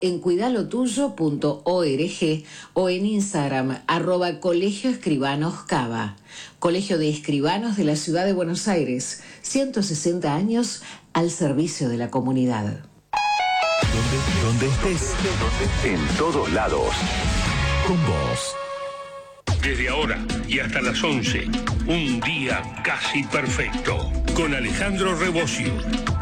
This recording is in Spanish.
en cuidalotuyo.org o en Instagram @Colegio Escribanos Cava. Colegio de Escribanos de la Ciudad de Buenos Aires, 160 años al servicio de la comunidad. Donde estés, en todos lados, con vos. Desde ahora y hasta las 11, un día casi perfecto, con Alejandro Rebosio.